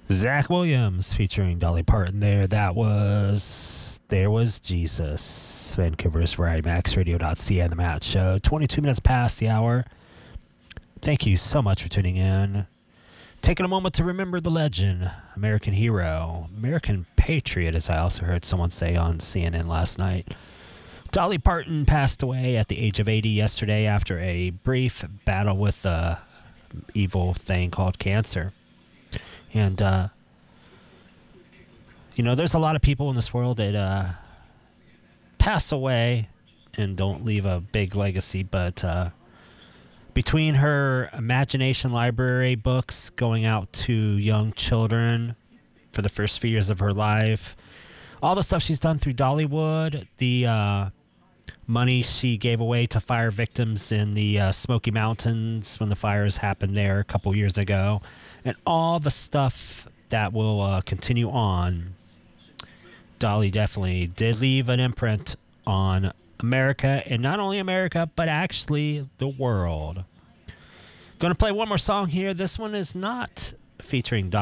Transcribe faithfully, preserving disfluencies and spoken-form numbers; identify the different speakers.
Speaker 1: Zach Williams featuring Dolly Parton there. That was There Was Jesus. Vancouver's Variety Max Radio dot C A and the Matt Show. twenty-two minutes past the hour. Thank you so much for tuning in. Taking a moment to remember the legend, American hero, American patriot, as I also heard someone say on C N N last night. Dolly Parton passed away at the age of eighty yesterday after a brief battle with a evil thing called cancer. And, uh, you know, there's a lot of people in this world that uh, pass away and don't leave a big legacy, but uh, between her imagination library books going out to young children for the first few years of her life, all the stuff she's done through Dollywood, the uh, money she gave away to fire victims in the uh, Smoky Mountains when the fires happened there a couple years ago, and all the stuff that will uh, continue on, Dolly definitely did leave an imprint on America, and not only America, but actually the world. Going to play one more song here. This one is not featuring Dolly.